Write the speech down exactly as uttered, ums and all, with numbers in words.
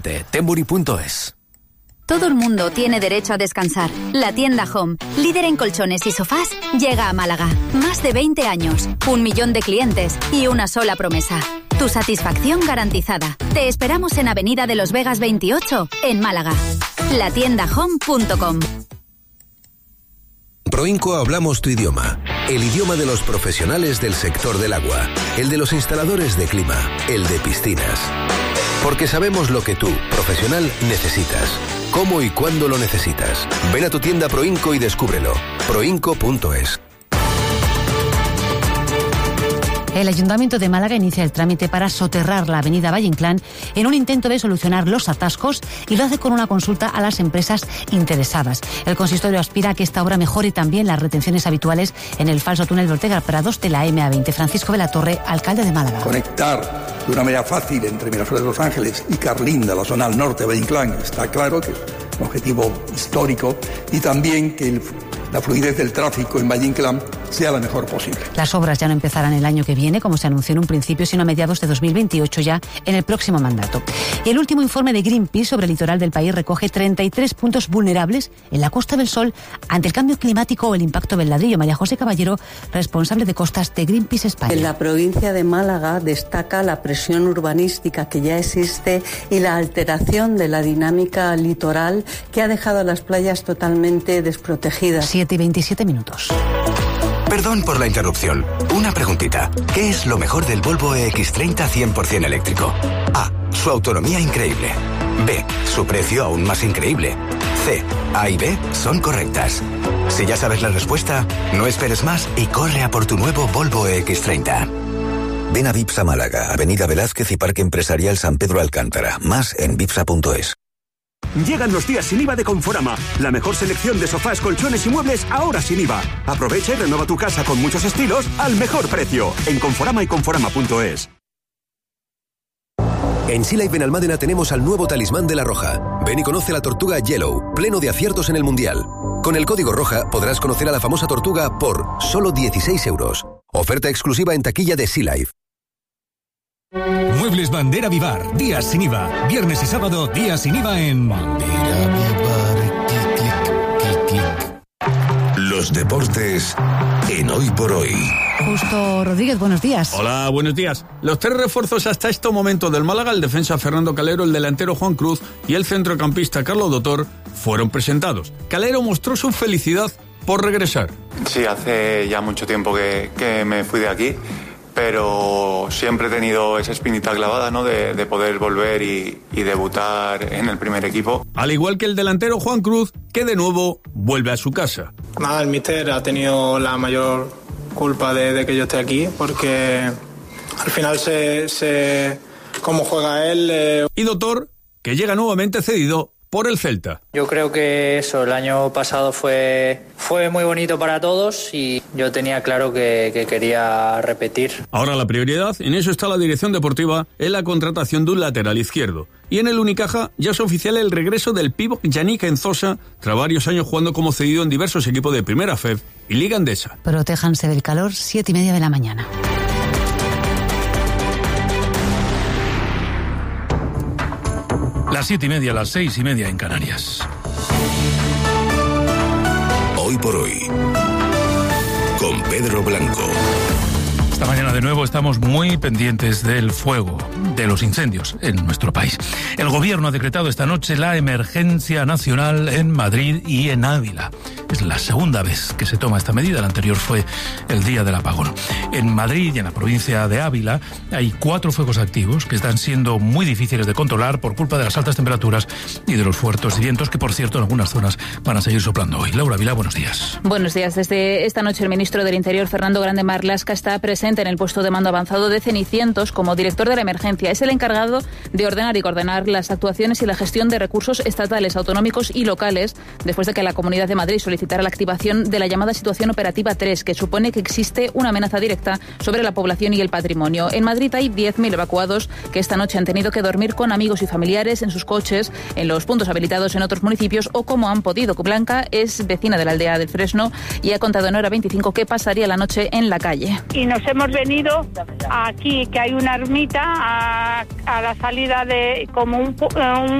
Tembury punto es. Todo el mundo tiene derecho a descansar. La tienda Home, líder en colchones y sofás, llega a Málaga. Más de veinte años, un millón de clientes y una sola promesa. Tu satisfacción garantizada. Te esperamos en Avenida de los Vegas veintiocho, en Málaga. la tienda home punto com. Proinco hablamos tu idioma. El idioma de los profesionales del sector del agua. El de los instaladores de clima. El de piscinas. Porque sabemos lo que tú, profesional, necesitas. Cómo y cuándo lo necesitas. Ven a tu tienda Proinco y descúbrelo. proinco punto es. El Ayuntamiento de Málaga inicia el trámite para soterrar la avenida Valle Inclán en un intento de solucionar los atascos y lo hace con una consulta a las empresas interesadas. El consistorio aspira a que esta obra mejore también las retenciones habituales en el falso túnel de Ortega Prados de la eme a veinte. Francisco de la Torre, alcalde de Málaga. Conectar de una manera fácil entre Miraflores de Los Ángeles y Carlinda, la zona al norte de Valle Inclán, está claro que es un objetivo histórico, y también que el la fluidez del tráfico en Valle Inclán sea la mejor posible. Las obras ya no empezarán el año que viene, como se anunció en un principio, sino a mediados de dos mil veintiocho, ya en el próximo mandato. Y el último informe de Greenpeace sobre el litoral del país recoge treinta y tres puntos vulnerables en la Costa del Sol ante el cambio climático o el impacto del ladrillo. María José Caballero, responsable de costas de Greenpeace España. En la provincia de Málaga destaca la presión urbanística que ya existe y la alteración de la dinámica litoral que ha dejado a las playas totalmente desprotegidas. siete y veintisiete minutos. Perdón por la interrupción. Una preguntita. ¿Qué es lo mejor del Volvo E X treinta cien por ciento eléctrico? A. Su autonomía increíble. B. Su precio aún más increíble. C. A y B son correctas. Si ya sabes la respuesta, no esperes más y corre a por tu nuevo Volvo E X treinta. Ven a Vipsa Málaga, Avenida Velázquez y Parque Empresarial San Pedro Alcántara. Más en vipsa punto es. Llegan los días sin I V A de Conforama. La mejor selección de sofás, colchones y muebles ahora sin I V A. Aprovecha y renueva tu casa con muchos estilos al mejor precio. En Conforama y Conforama punto es. En Sea Life Benalmádena tenemos al nuevo talismán de la Roja. Ven y conoce la tortuga Yellow, pleno de aciertos en el Mundial. Con el código ROJA podrás conocer a la famosa tortuga por solo dieciséis euros. Oferta exclusiva en taquilla de Sea Life. Muebles Bandera Vivar, días sin I V A. Viernes y sábado, días sin I V A en Bandera Vivar. Clic, clic, clic, clic. Los deportes en Hoy por Hoy. Justo Rodríguez, buenos días. Hola, buenos días. Los tres refuerzos hasta este momento del Málaga, el defensa Fernando Calero, el delantero Juan Cruz y el centrocampista Carlos Dotor, fueron presentados. Calero mostró su felicidad por regresar. Sí, hace ya mucho tiempo que, que me fui de aquí, pero siempre he tenido esa espinita clavada, ¿no?, de, de poder volver y, y debutar en el primer equipo. Al igual que el delantero Juan Cruz, que de nuevo vuelve a su casa. Nada, el míster ha tenido la mayor culpa de, de que yo esté aquí, porque al final sé, sé cómo juega él. Eh... Y Dotor, que llega nuevamente cedido por el Celta. Yo creo que eso, el año pasado fue, fue muy bonito para todos y yo tenía claro que, que quería repetir. Ahora la prioridad, en eso está la dirección deportiva, en la contratación de un lateral izquierdo. Y en el Unicaja ya es oficial el regreso del pívot Yannick Enzosa, tras varios años jugando como cedido en diversos equipos de Primera F E D y Liga Endesa. Protéjanse del calor, siete y media de la mañana. Las siete y media, las seis y media en Canarias. Hoy por Hoy, con Pedro Blanco. Esta mañana de nuevo estamos muy pendientes del fuego, de los incendios en nuestro país. El gobierno ha decretado esta noche la emergencia nacional en Madrid y en Ávila. Es la segunda vez que se toma esta medida, la anterior fue el día del apagón. En Madrid y en la provincia de Ávila hay cuatro fuegos activos que están siendo muy difíciles de controlar por culpa de las altas temperaturas y de los fuertes vientos que, por cierto, en algunas zonas van a seguir soplando hoy. Laura Vila, buenos días. Buenos días. Desde esta noche el ministro del Interior, Fernando Grande Marlaska, está presente en el puesto de mando avanzado de Cenicientos como director de la emergencia. Es el encargado de ordenar y coordinar las actuaciones y la gestión de recursos estatales, autonómicos y locales, después de que la Comunidad de Madrid solicitó solicitar la activación de la llamada situación operativa tres, que supone que existe una amenaza directa sobre la población y el patrimonio. En Madrid hay diez mil evacuados que esta noche han tenido que dormir con amigos y familiares en sus coches, en los puntos habilitados en otros municipios o como han podido. Blanca es vecina de la aldea del Fresno y ha contado en Hora veinticinco que pasaría la noche en la calle. Y nos hemos venido aquí, que hay una ermita a, a la salida de como un, un